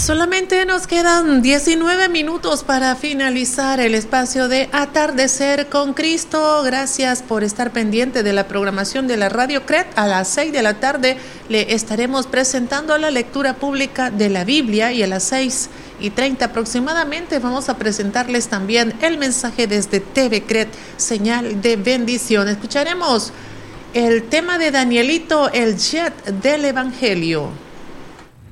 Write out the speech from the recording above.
Solamente nos quedan 19 minutos para finalizar el espacio de Atardecer con Cristo. Gracias por estar pendiente de la programación de la Radio CRET. A las 6 de la tarde le estaremos presentando la lectura pública de la Biblia y a las 6:30 aproximadamente vamos a presentarles también el mensaje desde TV CRET, señal de bendición. Escucharemos el tema de Danielito, el jet del Evangelio.